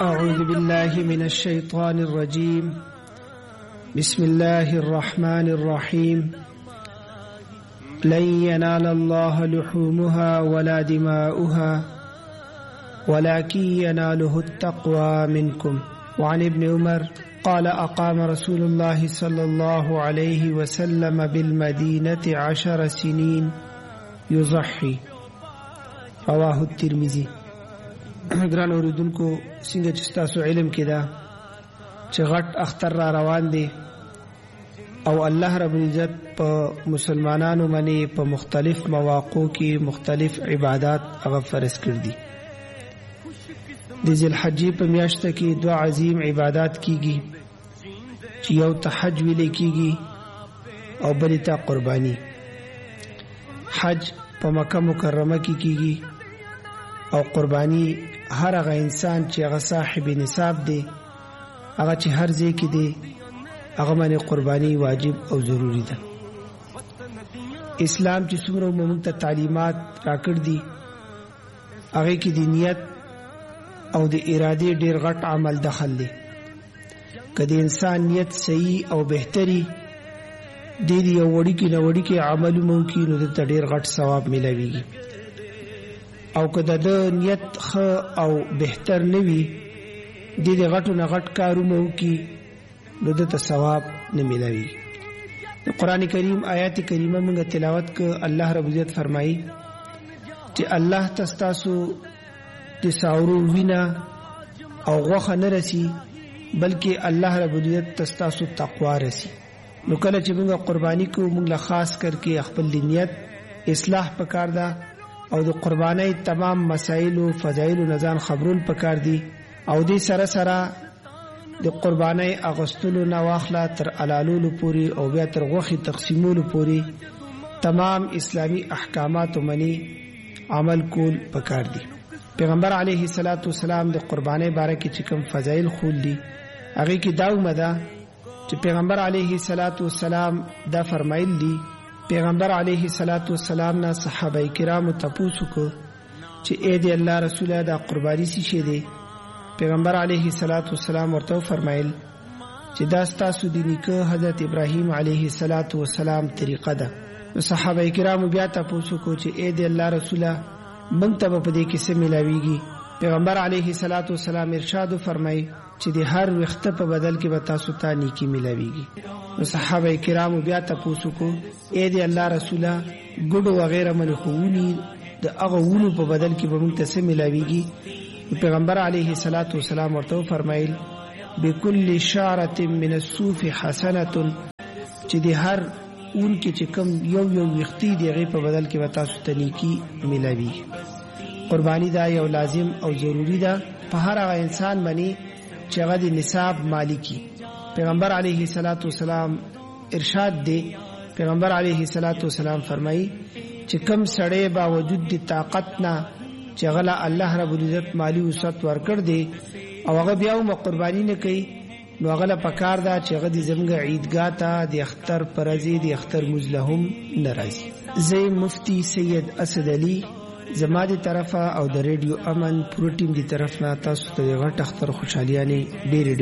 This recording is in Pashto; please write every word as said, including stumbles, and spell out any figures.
أعوذ بالله من الشيطان الرجيم. بسم الله الرحمن الرحيم. لن ينال الله لحومها ولا دماؤها ولكن يناله التقوى منكم. وعن ابن عمر قال أقام رسول الله صلى الله عليه وسلم بالمدينة عشر سنين يضحي. رواه الترمذي. ګران اوریدونکو څنګه چې تاسو علم کې دا چې غټ اختر را روان دي او الله رب العزت په مسلمانانو باندې په مختلف مواقعو کې مختلف عبادات هغه فرض کړ دي. د ذل حج په میاشت کې دوه عظیم عبادات کیږي چې یو تحج ویل کیږي او بل ته قرباني. حج په مکه مکرمه کې کیږي او قربانی هر هغه انسان چې هغه صاحب نصاب دی هغه چې هر ځای کې دی هغه باندې قربانی واجب او ضروری ده. اسلام چې څومره موږ ته تعلیمات راکړ دي هغه کې د نیت او د ارادې ډیر غټ عمل دخل دی. کله انسان نیت صحیح او بهتري د دې یو وړي کې نو وړي کې عمل ممکن نو د ډیر غټ ثواب ملويږي. او کله د نیت خ او بهتر نوي د دې غټو نه غټ کارونه وکي نو د ثواب نه ملوي. د قران کریم آیات کریمه موږ تلاوت ک الله رب عزت فرمایي چې الله تاسو د ساورو وینا او غوخه نه رسی بلکې الله رب عزت تاسو تقوا رسی. نو کله چې موږ قرباني کو موږ له خاص کر کې خپل نیت اصلاح پکار ده او د قربانۍ تمام مسائل او فضایل او نزان خبرون پکار دي او دې سره سره د قربانۍ اغستلو نه واخلا تر علالولو پوری او بیا تر غوخي تقسیمولو پوری تمام اسلامی احکامات منی عمل کول پکار دي. پیغمبر علیه الصلاۃ والسلام د قربانۍ باره کې چې کوم فضایل خول دي هغه کې دا ومده چې پیغمبر علیه الصلاۃ والسلام دا فرمایل دي. پیغمبر علیه الصلاۃ والسلام نه صحابه کرامو تاسو کو چې اے دی الله رسول دا قربانی سي شه دي. پیغمبر علیه الصلاۃ والسلام ورته فرمایل چې دا تاسو د نیکه حضرت ابراهیم علیه الصلاۃ والسلام طریقه ده. صحابه کرامو بیا تاسو کو چې اے دی الله رسول موږ ته په دې کې څه ملاويږي. پیغمبر علیه الصلاۃ والسلام ارشاد فرمایي چې د هر وخت په بدل کې به تاسو ته نیکی ملاويږي. صحابه کرامو بیا تاسو کو اے دی الله رسوله ګډو وغیرہ من خوونی د هغه ونو په بدل کې به موږ ته څه ملاويږي. پیغمبر علیه الصلاۃ والسلام ورته فرمایل بكل شعره من الصوف حسنه چې د هر اون کې چې کم یو یو وختي دی غي په بدل کې به تاسو ته نیکی ملاويږي. قربانی دا یو لازم او ضروری ده په هر هغه انسان باندې چې هغه د نصاب مالکی. پیغمبر علیه الصلاۃ والسلام ارشاد دی. پیغمبر علیه الصلاۃ والسلام فرمایي چې کم سړی باوجود د طاقت نه چې غلا الله رب العزت مالی وسط ورکړ دی او هغه بیا هم قربانی نه کوي نو هغه پکار دا چې هغه د زمګه عیدګاه ته د اختر پرځي د اختر مزلهم ناراضي. زي مفتی سید اسد علی زما دی طرفه او د ریډیو امن پروتین دی طرف نه تاسو ته غټ اختر خوشحالیانه ډېر